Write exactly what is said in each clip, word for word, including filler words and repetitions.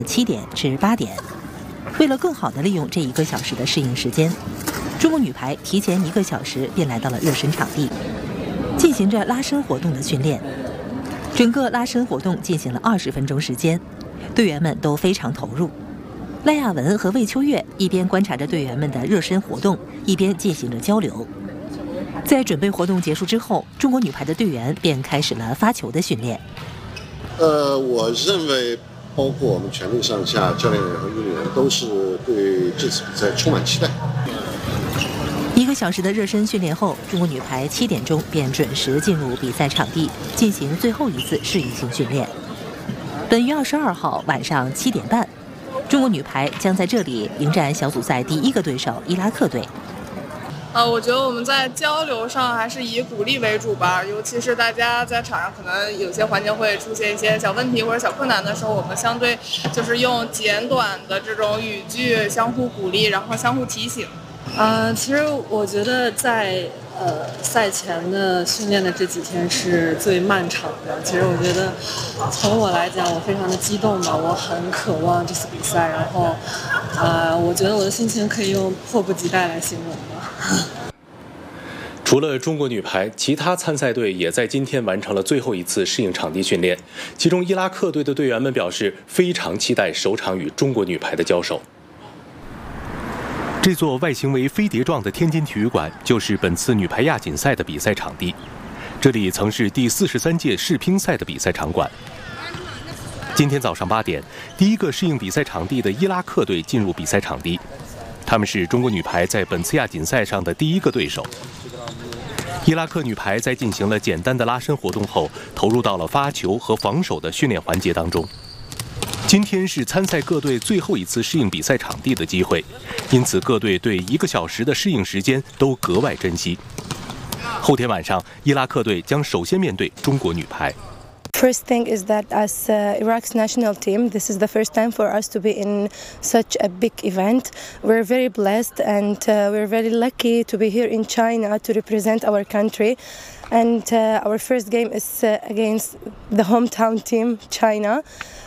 七点至八点。为了更好地利用这一个小时的适应时间，中国女排提前一个小时便来到了热身场地，进行着拉伸活动的训练。整个拉伸活动进行了二十分钟时间，队员们都非常投入。赖亚文和魏秋月一边观察着队员们的热身活动，一边进行着交流。在准备活动结束之后，中国女排的队员便开始了发球的训练。 呃，我认为包括我们全队上下教练员和运动员都是对这次比赛充满期待。 一个小时的热身训练后，中国女排七点钟便准时进入比赛场地，进行最后一次适应性训练。本月二十二号晚上七点半，中国女排将在这里迎战小组赛第一个对手伊拉克队。 呃，我觉得我们在交流上还是以鼓励为主吧，尤其是大家在场上可能有些环节会出现一些小问题或者小困难的时候，我们相对就是用简短的这种语句相互鼓励，然后相互提醒。 呃，其实我觉得在呃赛前的训练的这几天是最漫长的。其实我觉得从我来讲，我非常的激动吧，我很渴望这次比赛，然后呃，我觉得我的心情可以用迫不及待来形容吧。 除了中国女排，其他参赛队也在今天完成了最后一次适应场地训练。其中，伊拉克队的队员们表示非常期待首场与中国女排的交手。这座外形为飞碟状的天津体育馆就是本次女排亚锦赛的比赛场地，这里曾是第四十三届世乒赛的比赛场馆。今天早上八点，第一个适应比赛场地的伊拉克队进入比赛场地，他们是中国女排在本次亚锦赛上的第一个对手。伊拉克女排在进行了简单的拉伸活动后，投入到了发球和防守的训练环节当中。今天是参赛各队最后一次适应比赛场地的机会，因此各队对一个小时的适应时间都格外珍惜。后天晚上，伊拉克队将首先面对中国女排。 First thing is that as uh, Iraq's national team, this is the first time for us to be in such a big event. We're very blessed and uh, we're very lucky to be here in China to represent our country. And uh, our first game is uh, against the hometown team, China.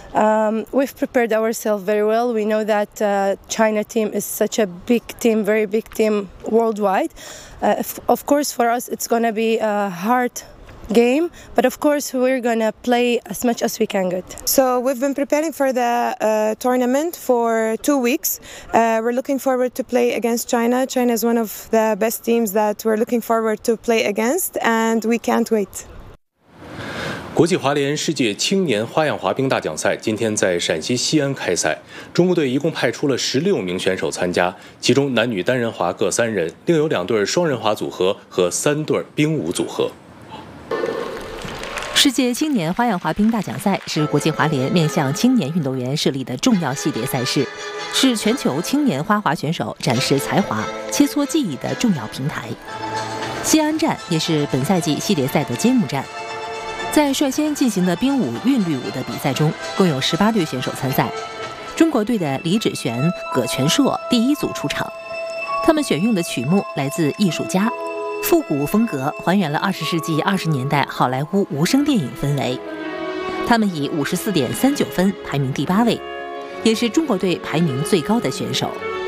Um, we've prepared ourselves very well. We know that uh, China team is such a big team, very big team worldwide. Uh, if, of course, for us, it's going to be a hard game, but of course we're gonna play as much as we can get. So we've been preparing for the uh, tournament for two weeks. Uh, we're looking forward to play against China. China is one of the best teams that we're looking forward to play against, and we can't wait. 国际滑联世界青年花样滑冰大奖赛今天在陕西西安开赛，中国队一共派出了十六名选手参加，其中男女单人滑各三人，另有两对双人滑组合和三对冰舞组合。 世界青年花样滑冰大奖赛是国际滑联面向青年运动员设立的重要系列赛事，是全球青年花滑选手展示才华、切磋技艺的重要平台。西安站也是本赛季系列赛的揭幕战。在率先进行的冰舞韵律舞的比赛中，共有十八队选手参赛。中国队的李芷璇、葛全硕第一组出场，他们选用的曲目来自艺术家。复古风格还原了二十世纪二十年代好莱坞无声电影氛围。他们以五十四点三九分排名第八位，也是中国队排名最高的选手。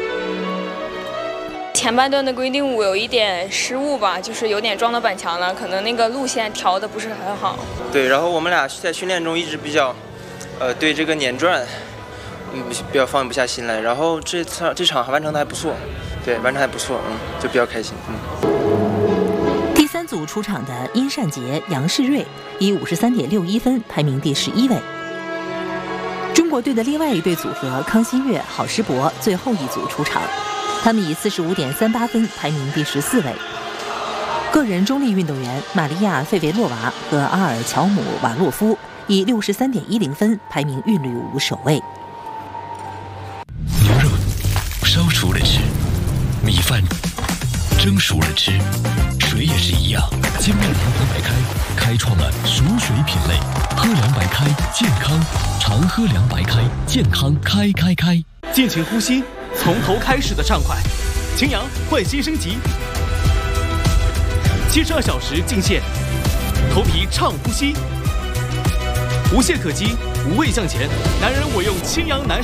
前半段的规定舞有一点失误吧，就是有点撞到板墙了，可能那个路线调的不是很好。 对，然后我们俩在训练中一直比较，呃，对这个捻转，嗯，比较放不下心来。然后这场这场完成的还不错，对，完成还不错，嗯，就比较开心，嗯。 第三组出场的殷善杰、杨世瑞以五十三点六一分排名第十一位。中国队的另外一对组合康欣悦、郝诗博最后一组出场，他们以四十五点三八分排名第十四位。个人中立运动员玛利亚·费维洛娃和阿尔乔姆·瓦洛夫以六十三点一零分排名韵律舞首位。 牛肉烧熟了吃，米饭蒸熟了吃，水也是一样。金麦郎喝白开开创了熟水品类，喝凉白开健康，常喝凉白开健康开开开。 尽情呼吸，从头开始的畅快。晴阳焕新升级，七十二小时净线，头皮畅呼吸，无懈可击，无畏向前。男人我用青阳男士。